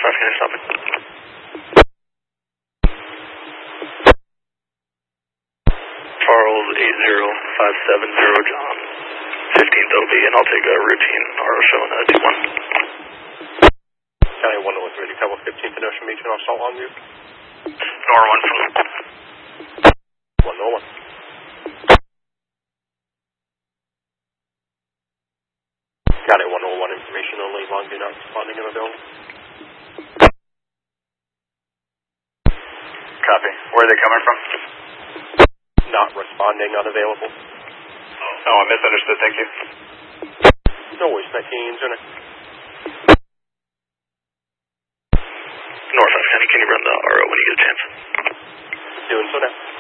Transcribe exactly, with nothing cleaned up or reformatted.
five, can I stop it? Charles eight zero five seven zero John. fifteenth O B, and I'll take a routine R O showing a two one. County one oh three, to cover fifteenth and Ocean Beach and Assault on you. Nor one from one oh one. Got it, one oh one information only, long do not responding in the building. Copy. Where are they coming from? Not responding, unavailable. Oh, I misunderstood, thank you. No worries, nineteen, Zuna. North five County, can you run the R O when you get a chance? Doing so now.